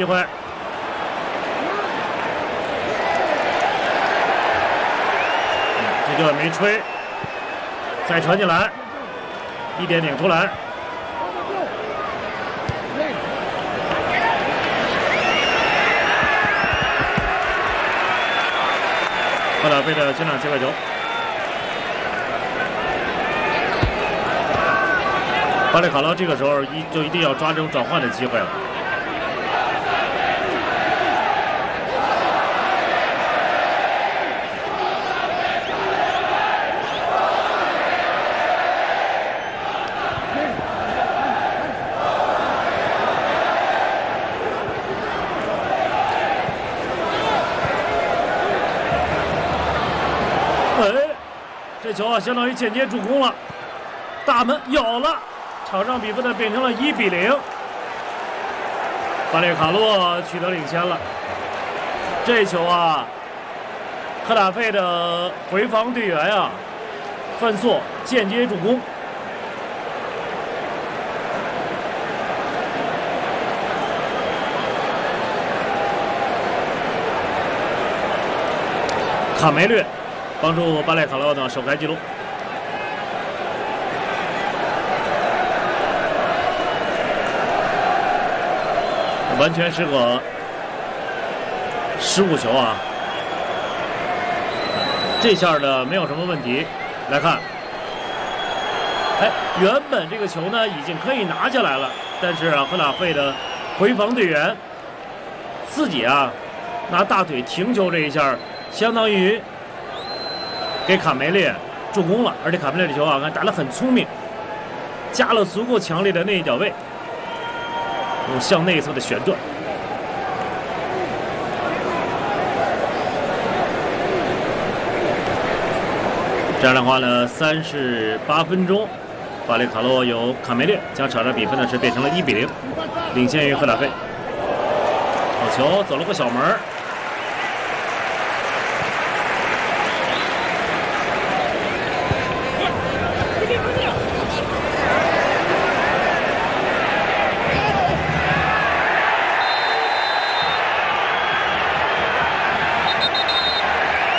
机会。这就没吹，再传进来，一点点投篮。赫塔菲的前场切块球，巴列卡劳这个时候一定要抓这种转换的机会了。这球啊，相当于间接助攻了，大门有了，场上比分呢变成了1-0，巴列卡洛取得领先了。这球啊，赫塔费的回防队员啊，范索间接助攻。卡梅略帮助巴列卡洛呢首开纪录。完全是个失误球啊！这下呢没有什么问题。来看，原本这个球呢已经可以拿下来了，但是啊，赫塔费的回防队员自己啊拿大腿停球这一下，相当于给卡梅列助攻了，而且卡梅列的球啊，看打得很聪明，加了足够强烈的内脚位，用向内侧的旋转。这样的话呢，38分钟，巴列卡洛由卡梅列将场上比分呢是变成了1-0，领先于赫塔费。好球，走了个小门。